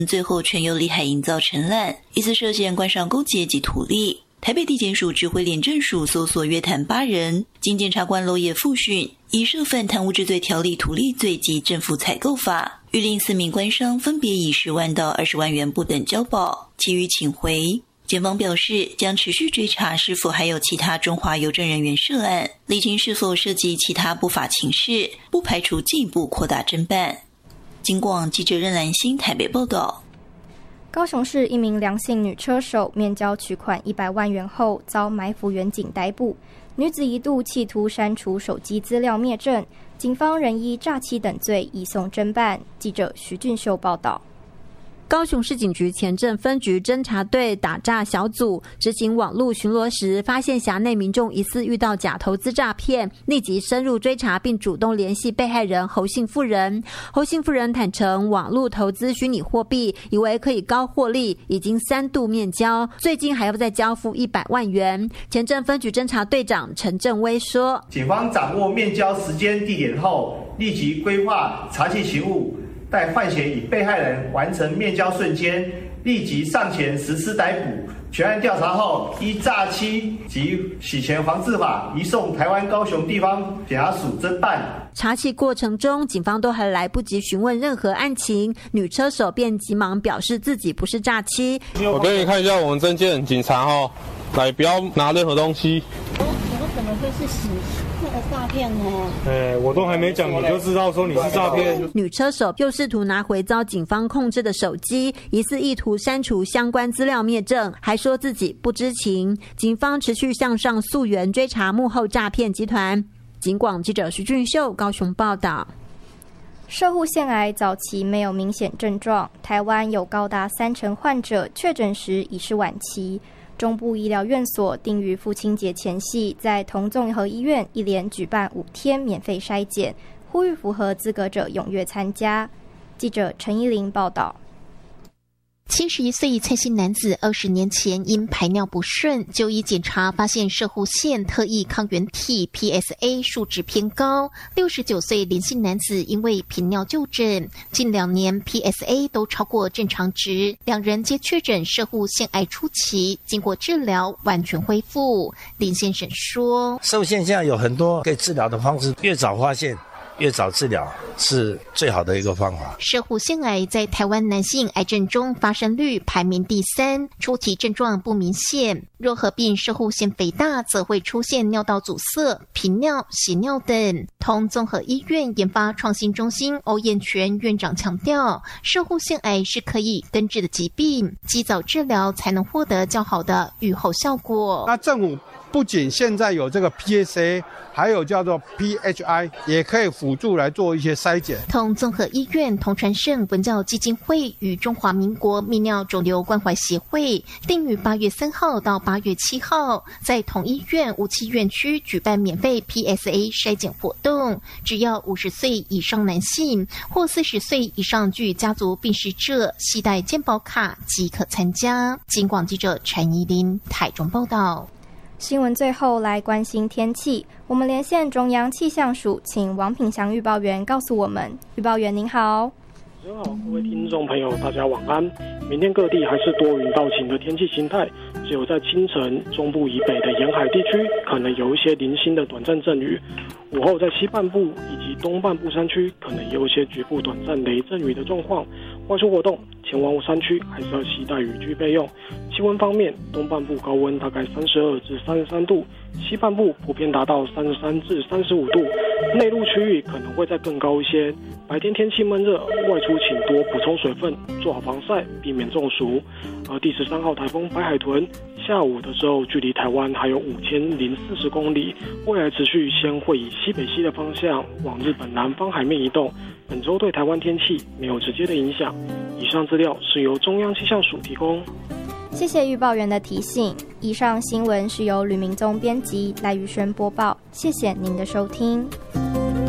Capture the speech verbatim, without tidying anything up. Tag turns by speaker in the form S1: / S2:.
S1: 最后全由李海营造承揽，疑似涉嫌官商勾结及图利。台北地检署指挥廉政署搜索约谈八人，经检察官娄野复讯，以涉犯贪污治罪条例图利罪及政府采购法，谕令四名官商分别以十万到二十万元不等交保，其余请回。检方表示，将持续追查是否还有其他中华邮政人员涉案，厘清是否涉及其他不法情事，不排除进一步扩大侦办。警广记者任兰心台北报道。
S2: 高雄市一名梁姓女车手面交取款一百万元后，遭埋伏员警逮捕。女子一度企图删除手机资料灭证，警方仍依诈欺等罪移送侦办。记者徐俊秀报道。
S3: 高雄市警局前镇分局侦查队打诈小组执行网络巡逻时，发现辖内民众疑似遇到假投资诈骗，立即深入追查，并主动联系被害人侯姓妇人。侯姓妇人坦承，网络投资虚拟货币，以为可以高获利，已经三度面交，最近还要再交付一百万元。前镇分局侦查队长陈正威说：“
S4: 警方掌握面交时间地点后，立即规划查缉勤务。”待犯嫌与被害人完成面交瞬间，立即上前实施逮捕。全案调查后，依诈欺及洗钱防治法移送台湾高雄地方检察署侦办。
S3: 查缉过程中，警方都还来不及询问任何案情，女车手便急忙表示自己不是诈欺。
S5: 我给你看一下我们证件，警察哦，来不要拿任何东西。
S6: 我我怎么会是洗那个诈骗呢？
S7: 哎，我都还没讲，你就知道说你是诈骗。
S3: 女车手又试图拿回遭警方控制的手机，疑似意图删除相关资料灭证，还说自己不知情。警方持续向上溯源追查幕后诈骗集团。警广记者徐俊秀高雄报道。
S2: 摄护腺癌早期没有明显症状，台湾有高达三成患者确诊时已是晚期。中部医疗院所定于父亲节前夕，在同综合医院一连举办五天免费筛检，呼吁符合资格者踊跃参加。记者陈依玲报道。
S8: 七十一岁蔡姓男子二十年前因排尿不顺就医检查，发现摄护腺特异抗原体 P S A 数值偏高。六十九岁林姓男子因为频尿就诊，近两年 P S A 都超过正常值，两人皆确诊摄护腺癌初期，经过治疗完全恢复。林先生说：“
S9: 摄护腺现在有很多可以治疗的方式，越早发现。”越早治疗是最好的一个方法。
S8: 摄护腺癌在台湾男性癌症中发生率排名第三，初期症状不明显，若合并摄护腺肥大，则会出现尿道阻塞、频尿、血尿等。同综合医院研发创新中心欧彦全院长强调，摄护腺癌是可以根治的疾病，及早治疗才能获得较好的预后效果。
S7: 那政府不仅现在有这个 P S A， 还有叫做 P H I， 也可以辅助来做一些筛检。
S8: 同综合医院、同传圣文教基金会与中华民国泌尿肿瘤关怀协会定于八月三号到八月七号，在同医院无期院区举办免费 P S A 筛检活动，只要五十岁以上男性或四十岁以上具家族病史者，携带健保卡即可参加。警广记者陈怡琳台中报道。
S2: 新闻最后来关心天气，我们连线中央气象署，请王品祥预报员告诉我们。预报员您好。
S10: 主持人好，各位听众朋友，大家晚安。明天各地还是多云到晴的天气形态，只有在清晨中部以北的沿海地区可能有一些零星的短暂阵雨，午后在西半部以及东半部山区可能也有一些局部短暂雷阵雨的状况。外出活动前往山区还是要携带雨具备用。气温方面，东半部高温大概三十二至三十三度，西半部普遍达到三十三至三十五度，内陆区域可能会再更高一些。白天天气闷热，外出请多补充水分，做好防晒，避免中暑。而第十三号台风白海豚下午的时候，距离台湾还有五千零四十公里，未来持续先会以西北西的方向往日本南方海面移动。本周对台湾天气没有直接的影响。以上资料是由中央气象署提供。
S2: 谢谢预报员的提醒。以上新闻是由吕明宗编辑，赖宇轩播报。谢谢您的收听。